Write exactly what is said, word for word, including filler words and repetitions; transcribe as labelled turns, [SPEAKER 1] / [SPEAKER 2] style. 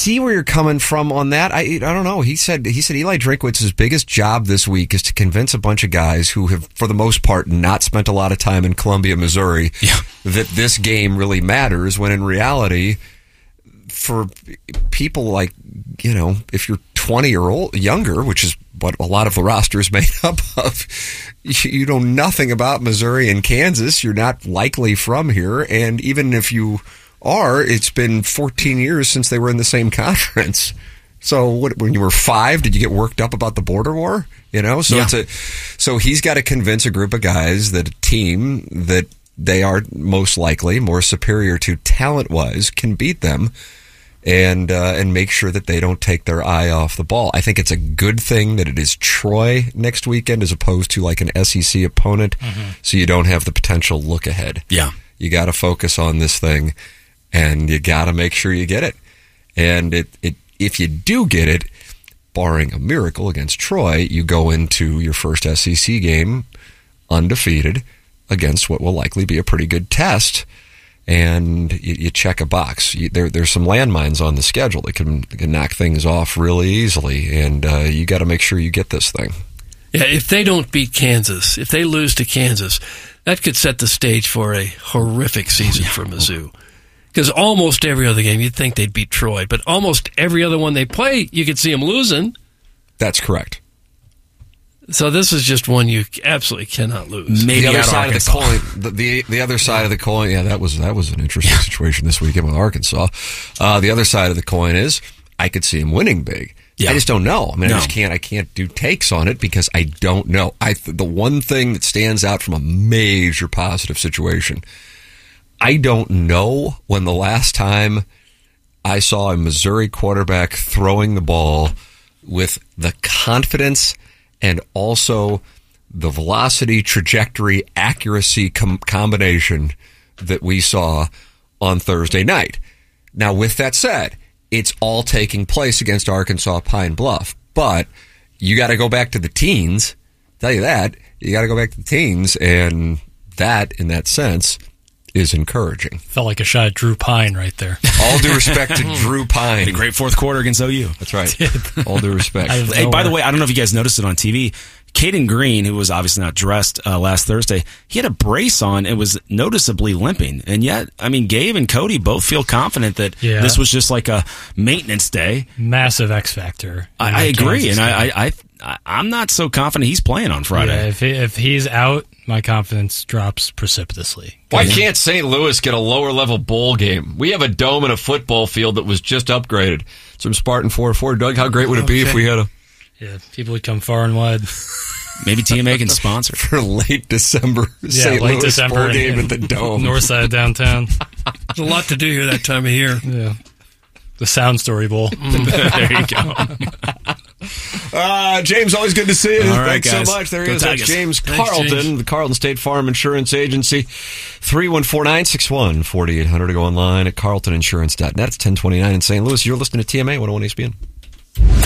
[SPEAKER 1] see where you're coming from on that. I I don't know. He said he said Eli Drinkwitz's biggest job this week is to convince a bunch of guys who have, for the most part, not spent a lot of time in Columbia, Missouri, yeah. that this game really matters. When in reality, for people like, you know, if you're twenty or old, younger, which is what a lot of the roster is made up of, you, you know nothing about Missouri and Kansas. You're not likely from here, and even if you are, it's been fourteen years since they were in the same conference. So what, when you were five, did you get worked up about the border war? You know, so yeah. it's a, so he's got to convince a group of guys that a team that they are most likely more superior to talent-wise can beat them, and uh, and make sure that they don't take their eye off the ball. I think it's a good thing that it is Troy next weekend as opposed to like an S E C opponent, mm-hmm. so you don't have the potential look ahead.
[SPEAKER 2] Yeah,
[SPEAKER 1] you got to focus on this thing. And you got to make sure you get it. And it, it, if you do get it, barring a miracle against Troy, you go into your first S E C game undefeated against what will likely be a pretty good test. And you, you check a box. You, there, there's some landmines on the schedule that can, can knock things off really easily. And uh, you got to make sure you get this thing.
[SPEAKER 3] Yeah, if they don't beat Kansas, if they lose to Kansas, that could set the stage for a horrific season for Mizzou. Because almost every other game, you'd think they'd beat Troy, but almost every other one they play, you could see them losing.
[SPEAKER 1] That's correct.
[SPEAKER 3] So this is just one you absolutely cannot lose.
[SPEAKER 1] Maybe the other side Arkansas. of the coin, the, the the other side of the coin, yeah, that was that was an interesting situation this weekend with Arkansas. Uh, the other side of the coin is I could see them winning big. Yeah. I just don't know. I mean, no. I just can't. I can't do takes on it because I don't know. I the one thing that stands out from a major positive situation. I don't know when the last time I saw a Missouri quarterback throwing the ball with the confidence and also the velocity, trajectory, accuracy com- combination that we saw on Thursday night. Now, with that said, it's all taking place against Arkansas Pine Bluff, but you got to go back to the teens. Tell you that. You got to go back to the teens, and that, in that sense, is encouraging.
[SPEAKER 4] Felt like a shot at Drew Pine right there.
[SPEAKER 1] All due respect to Drew Pine.
[SPEAKER 2] Had a great fourth quarter against O U.
[SPEAKER 1] That's right. All due respect.
[SPEAKER 2] Hey, by the way, I don't know if you guys noticed it on T V. Caden Green, who was obviously not dressed uh, last Thursday, he had a brace on and was noticeably limping. And yet, I mean, Gabe and Cody both feel confident that yeah. this was just like a maintenance day.
[SPEAKER 4] Massive X factor.
[SPEAKER 2] I, I agree, and I, I, I, I'm not so confident he's playing on Friday.
[SPEAKER 4] Yeah, if, he, if he's out, my confidence drops precipitously.
[SPEAKER 1] Why can't Saint Louis get a lower-level bowl game? We have a dome and a football field that was just upgraded. It's from Spartan four oh four. Doug, how great would it be okay. if we had a...
[SPEAKER 4] Yeah, people would come far and wide.
[SPEAKER 2] Maybe T M A can sponsor.
[SPEAKER 1] For late December,
[SPEAKER 4] yeah,
[SPEAKER 1] Saint
[SPEAKER 4] late
[SPEAKER 1] Louis
[SPEAKER 4] December
[SPEAKER 1] bowl game at the dome.
[SPEAKER 4] North side of downtown.
[SPEAKER 3] There's a lot to do here that time of year.
[SPEAKER 4] Yeah. The Sound Story Bowl.
[SPEAKER 3] Mm. There you
[SPEAKER 1] go. Uh, James, always good to see you.
[SPEAKER 2] All right,
[SPEAKER 1] Thanks
[SPEAKER 2] guys.
[SPEAKER 1] so much. There
[SPEAKER 2] Go
[SPEAKER 1] he is. That's James
[SPEAKER 3] Thanks,
[SPEAKER 1] Carlton,
[SPEAKER 3] James.
[SPEAKER 1] the Carlton State Farm Insurance Agency. three one four, nine six one, four eight zero zero to go online at carlton insurance dot net. It's ten twenty-nine in Saint Louis. You're listening to T M A one oh one H B N.